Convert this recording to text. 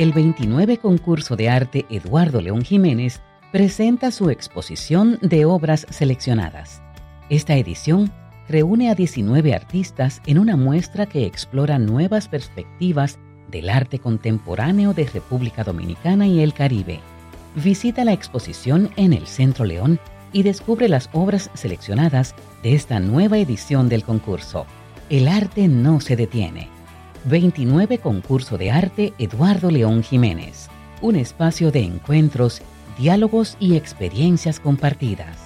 el 29 Concurso de Arte Eduardo León Jiménez presenta su exposición de obras seleccionadas. Esta edición reúne a 19 artistas en una muestra que explora nuevas perspectivas del arte contemporáneo de República Dominicana y el Caribe. Visita la exposición en el Centro León y descubre las obras seleccionadas de esta nueva edición del concurso. El arte no se detiene. 29 Concurso de Arte Eduardo León Jiménez. Un espacio de encuentros, diálogos y experiencias compartidas.